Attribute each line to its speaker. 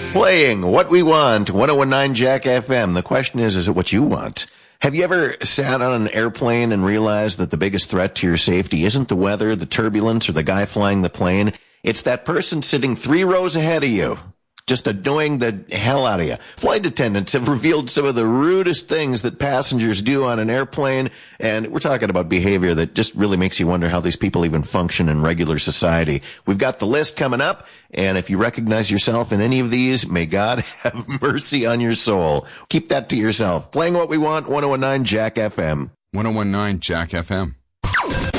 Speaker 1: Playing What We Want, 1019 Jack FM. The question is it what you want? Have you ever sat on an airplane and realized that the biggest threat to your safety isn't the weather, the turbulence, or the guy flying the plane? It's that person sitting 3 rows ahead of you, just annoying the hell out of you. Flight attendants have revealed some of the rudest things that passengers do on an airplane, and we're talking about behavior that just really makes you wonder how these people even function in regular society. We've got the list coming up, and if you recognize yourself in any of these, may God have mercy on your soul. Keep that to yourself. Playing What We Want, 1019 Jack FM.
Speaker 2: 1019 Jack FM.